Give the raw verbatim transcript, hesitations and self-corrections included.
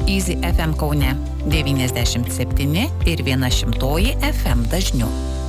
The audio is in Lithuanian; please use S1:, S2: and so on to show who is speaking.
S1: Easy F M Kaune devyniasdešimt septyni ir viena šimtoji F M dažniu.